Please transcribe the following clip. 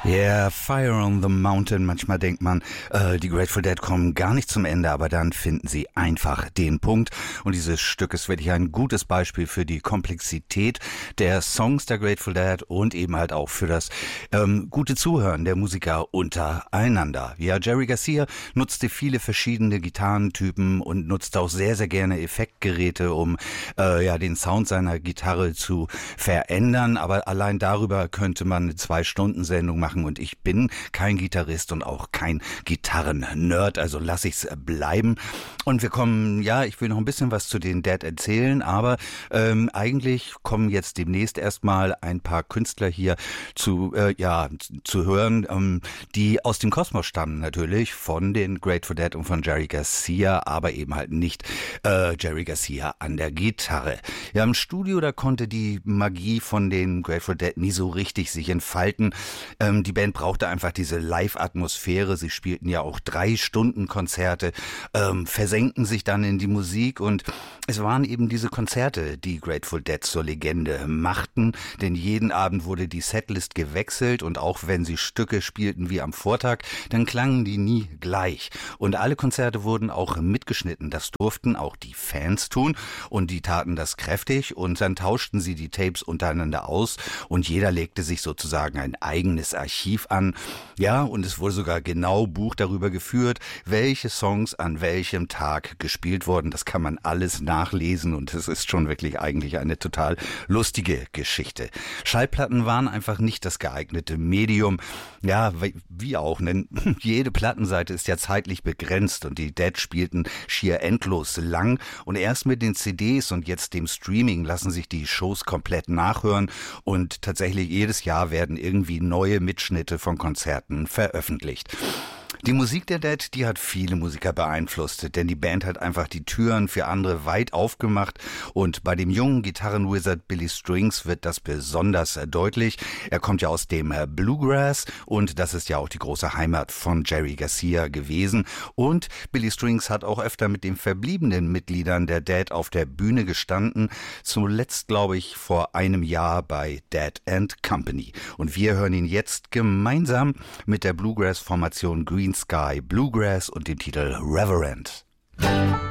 Yeah, Fire on the Mountain. Manchmal denkt man, die Grateful Dead kommen gar nicht zum Ende, aber dann finden sie einfach den Punkt. Und dieses Stück ist wirklich ein gutes Beispiel für die Komplexität der Songs der Grateful Dead und eben halt auch für das gute Zuhören der Musiker untereinander. Ja, Jerry Garcia nutzte viele verschiedene Gitarrentypen und nutzte auch sehr, sehr gerne Effektgeräte, um den Sound seiner Gitarre zu verändern. Aber allein darüber könnte man eine 2-Stunden-Sendung machen. Und ich bin kein Gitarrist und auch kein Gitarren-Nerd, also lasse ich's bleiben. Und wir kommen, ich will noch ein bisschen was zu den Dead erzählen, aber eigentlich kommen jetzt demnächst erstmal ein paar Künstler hier zu hören, die aus dem Kosmos stammen natürlich, von den Grateful Dead und von Jerry Garcia, aber eben halt nicht Jerry Garcia an der Gitarre. Ja, im Studio, da konnte die Magie von den Grateful Dead nie so richtig sich entfalten. Die Band brauchte einfach diese Live-Atmosphäre. Sie spielten ja auch 3-Stunden-Konzerte, versenkten sich dann in die Musik und es waren eben diese Konzerte, die Grateful Dead zur Legende machten, denn jeden Abend wurde die Setlist gewechselt und auch wenn sie Stücke spielten wie am Vortag, dann klangen die nie gleich. Und alle Konzerte wurden auch mitgeschnitten. Das durften auch die Fans tun und die taten das kräftig und dann tauschten sie die Tapes untereinander aus und jeder legte sich sozusagen ein eigenes Archiv an. Ja, und es wurde sogar genau Buch darüber geführt, welche Songs an welchem Tag gespielt wurden. Das kann man alles nachlesen und es ist schon wirklich eigentlich eine total lustige Geschichte. Schallplatten waren einfach nicht das geeignete Medium. Ja, wie auch, denn jede Plattenseite ist ja zeitlich begrenzt und die Dead spielten schier endlos lang und erst mit den CDs und jetzt dem Streaming lassen sich die Shows komplett nachhören und tatsächlich jedes Jahr werden irgendwie neue Mitschnitte von Konzerten veröffentlicht. Die Musik der Dead, die hat viele Musiker beeinflusst, denn die Band hat einfach die Türen für andere weit aufgemacht und bei dem jungen Gitarrenwizard Billy Strings wird das besonders deutlich. Er kommt ja aus dem Bluegrass und das ist ja auch die große Heimat von Jerry Garcia gewesen und Billy Strings hat auch öfter mit den verbliebenen Mitgliedern der Dead auf der Bühne gestanden, zuletzt glaube ich vor einem Jahr bei Dead and Company und wir hören ihn jetzt gemeinsam mit der Bluegrass-Formation Green Sky Bluegrass und dem Titel Reverend.